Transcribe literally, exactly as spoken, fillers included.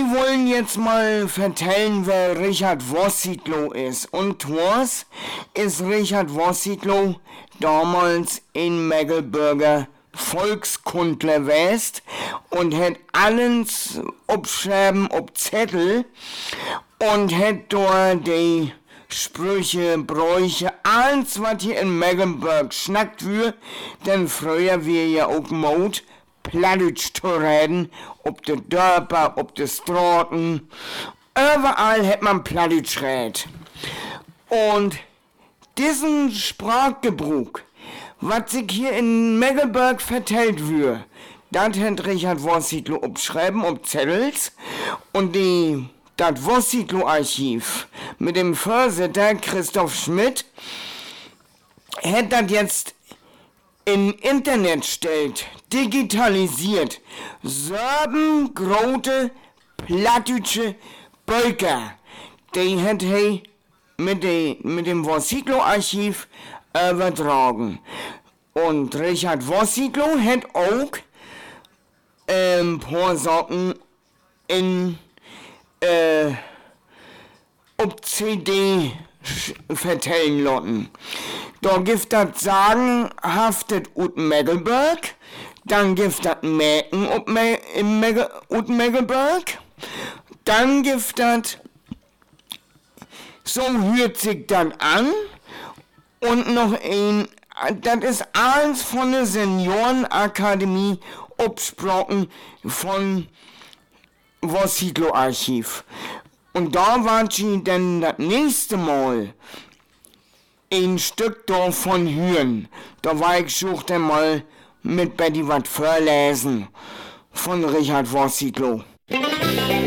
wollen jetzt mal vertellen, wer Richard Wossidlo ist. Und was ist Richard Wossidlo damals in Meggelburger Volkskundler west und hat alles abschreiben ob Zettel und hat dort die Sprüche, Bräuche, alles was hier in Mecklenburg schnackt wird, denn früher wir ja auch Mode Plattdeutsch zu reden, ob de Dörper, ob de Straßen, überall hat man Plattdeutsch red. Und diesen Sprachgebrauch, was sich hier in Meggelburg vertellt wird, das hat Richard Wossidlo abschreiben ob Zettels und die das Wossidlo-Archiv mit dem Vorsitter Christoph Schmidt hat das jetzt in Internet stellt, digitalisiert, sieben große plattdeutsche Bölker, die hat er mit, de, mit dem Wossidlo-Archiv übertragen. Und Richard Wossidlo hat auch ein ähm, paar Sachen in äh, ob C D vertellen lassen. Da gibt das sagenhaftet ut Meggelburg, dann gibt das Mäken ut Me im Megge ut Meggelburg, dann gibt das, so hört sich das an, und noch ein, das ist alles von der Seniorenakademie abgesprochen von Wossidlo-Archiv. Und da war sie dann das nächste Mal ein Stück davon hören. Da war ich suchte mal mit Betty was vorlesen von Richard Wossidlo.